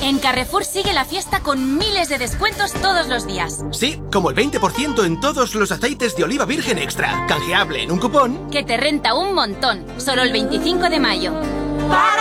En Carrefour sigue la fiesta con miles de descuentos todos los días. Sí, como el 20% en todos los aceites de oliva virgen extra. Canjeable en un cupón que te renta un montón. Solo el 25 de mayo.